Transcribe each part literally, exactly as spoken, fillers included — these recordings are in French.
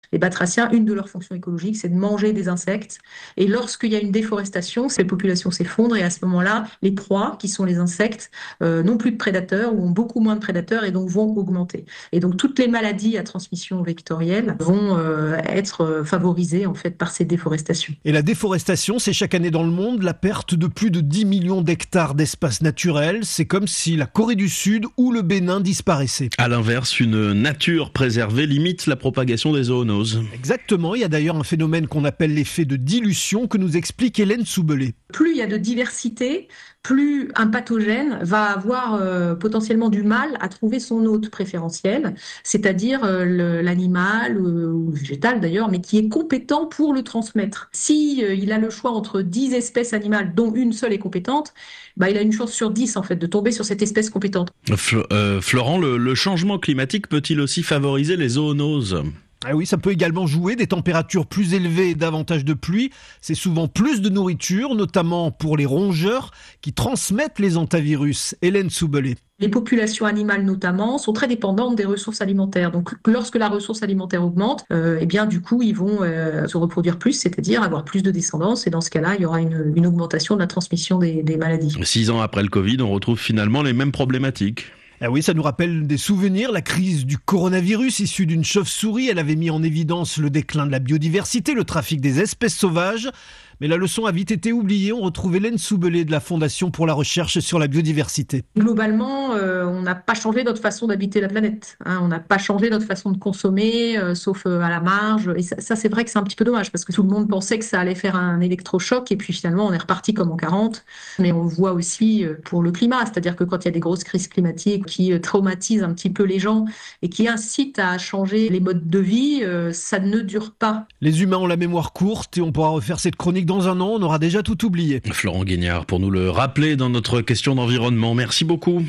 Les batraciens, une de leurs fonctions écologiques, c'est de manger des insectes. Et lorsqu'il y a une déforestation, ces populations s'effondrent et à ce moment-là, les proies, qui sont les insectes, euh, n'ont plus de prédateurs ou ont beaucoup moins de prédateurs et donc vont augmenter. Et donc toutes les maladies à transmission vectorielle vont euh, être favorisées en fait par ces déforestations. Et la déforestation, c'est chaque année dans le monde la perte de plus de dix millions d'hectares d'espaces naturels. C'est comme si la Corée du Sud ou le Bénin disparaissaient. À l'inverse, une nature préservée limite la propagation des zoonoses. Exactement, il y a d'ailleurs un phénomène qu'on appelle l'effet de dilution que nous explique Hélène Soubelé. Plus il y a de diversité, plus un pathogène va avoir euh, potentiellement du mal à trouver son hôte préférentiel, c'est-à-dire euh, le, l'animal euh, ou le végétal d'ailleurs, mais qui est compétent pour le transmettre. Si euh, il a le choix entre dix espèces animales dont une seule est compétente, bah, il a une chance sur dix en fait de tomber sur cette espèce compétente. Fl- euh, Florent, le, le changement climatique peut-il aussi favoriser les zoonoses ? Ah oui, ça peut également jouer, des températures plus élevées et davantage de pluie. C'est souvent plus de nourriture, notamment pour les rongeurs qui transmettent les hantavirus. Hélène Soubelé. Les populations animales notamment sont très dépendantes des ressources alimentaires. Donc lorsque la ressource alimentaire augmente, euh, eh bien du coup ils vont euh, se reproduire plus, c'est-à-dire avoir plus de descendance. Et dans ce cas-là, il y aura une, une augmentation de la transmission des, des maladies. Six ans après le Covid, on retrouve finalement les mêmes problématiques. Ah oui, ça nous rappelle des souvenirs. La crise du coronavirus issue d'une chauve-souris, elle avait mis en évidence le déclin de la biodiversité, le trafic des espèces sauvages. Mais la leçon a vite été oubliée. On retrouve Hélène Soubelé de la Fondation pour la recherche sur la biodiversité. Globalement, euh, on n'a pas changé notre façon d'habiter la planète. Hein. On n'a pas changé notre façon de consommer, euh, sauf euh, à la marge. Et ça, ça, c'est vrai que c'est un petit peu dommage parce que tout le monde pensait que ça allait faire un électrochoc et puis finalement, on est reparti comme en quarante. Mais on le voit aussi euh, pour le climat, c'est-à-dire que quand il y a des grosses crises climatiques qui euh, traumatisent un petit peu les gens et qui incitent à changer les modes de vie, euh, ça ne dure pas. Les humains ont la mémoire courte et on pourra refaire cette chronique dans un an, on aura déjà tout oublié. Florent Guignard pour nous le rappeler dans notre question d'environnement. Merci beaucoup.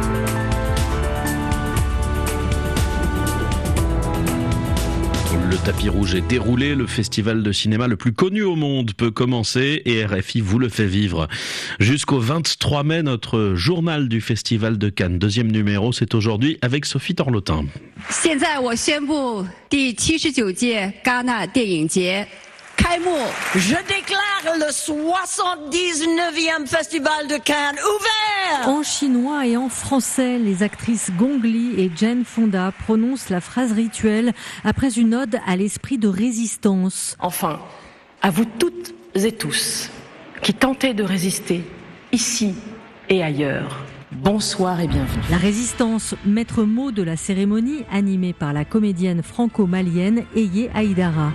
Le tapis rouge est déroulé, le festival de cinéma le plus connu au monde peut commencer et R F I vous le fait vivre. Jusqu'au vingt-trois mai, notre journal du festival de Cannes, deuxième numéro, c'est aujourd'hui avec Sophie Torlotin. 现在我宣布第七十九届戛纳电影节开幕。 Je déclare le soixante-dix-neuvième Festival de Cannes ouvert. En chinois et en français, les actrices Gong Li et Jane Fonda prononcent la phrase rituelle après une ode à l'esprit de résistance. Enfin, à vous toutes et tous qui tentez de résister ici et ailleurs, bonsoir et bienvenue. La résistance, maître mot de la cérémonie, animée par la comédienne franco-malienne Eye Aïdara.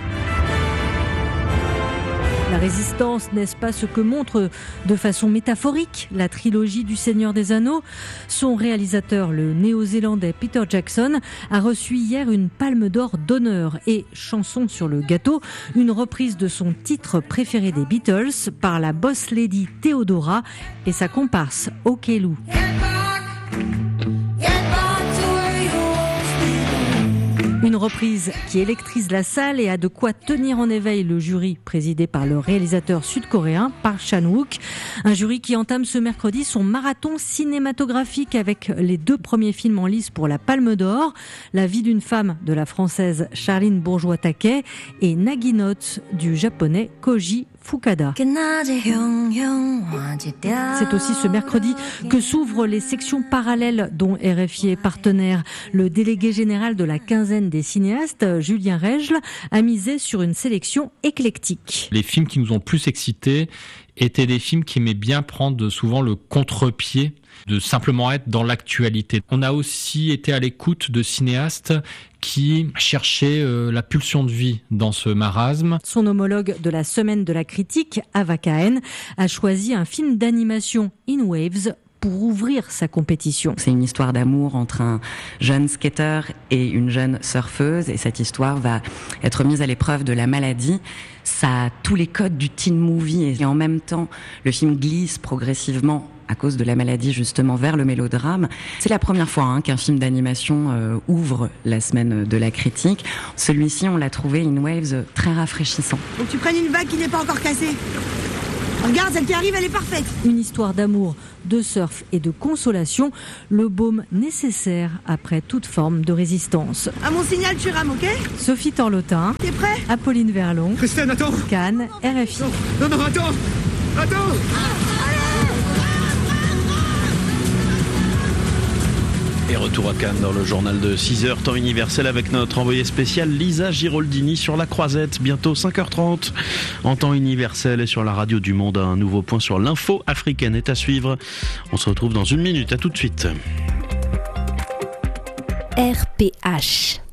La résistance, n'est-ce pas ce que montre de façon métaphorique la trilogie du Seigneur des Anneaux ? Son réalisateur, le néo-zélandais Peter Jackson, a reçu hier une palme d'or d'honneur et, chanson sur le gâteau, une reprise de son titre préféré des Beatles par la boss lady Theodora et sa comparse Okello. Une reprise qui électrise la salle et a de quoi tenir en éveil le jury présidé par le réalisateur sud-coréen Park Chan-wook. Un jury qui entame ce mercredi son marathon cinématographique avec les deux premiers films en lice pour la Palme d'Or, La vie d'une femme de la française Charline Bourgeois-Taquet et Naginote du japonais Koji Fukada. C'est aussi ce mercredi que s'ouvrent les sections parallèles dont R F I est partenaire. Le délégué général de la quinzaine des cinéastes, Julien Règle, a misé sur une sélection éclectique. Les films qui nous ont plus excités étaient des films qui aimaient bien prendre souvent le contre-pied de simplement être dans l'actualité. On a aussi été à l'écoute de cinéastes qui cherchaient euh, la pulsion de vie dans ce marasme. Son homologue de la semaine de la critique, Ava Cahen, a choisi un film d'animation In Waves pour ouvrir sa compétition. C'est une histoire d'amour entre un jeune skater et une jeune surfeuse et cette histoire va être mise à l'épreuve de la maladie. Ça a tous les codes du teen movie et en même temps, le film glisse progressivement à cause de la maladie justement vers le mélodrame. C'est la première fois hein, qu'un film d'animation euh, ouvre la semaine de la critique. Celui-ci, on l'a trouvé In Waves très rafraîchissant. Faut que tu prennes une vague qui n'est pas encore cassée. Regarde, celle qui arrive, elle est parfaite. Une histoire d'amour, de surf et de consolation, le baume nécessaire après toute forme de résistance. À mon signal, tu rames, ok? Sophie Torlotin. T'es prêt? Apolline Verlon. Christiane, attends. Cannes, R F I. Non, non, non, attends. Attends. Et retour à Cannes dans le journal de six heures, temps universel avec notre envoyée spéciale Lisa Giroldini sur la Croisette, bientôt cinq heures trente en temps universel et sur la radio du monde. Un nouveau point sur l'info africaine est à suivre. On se retrouve dans une minute, à tout de suite. R P H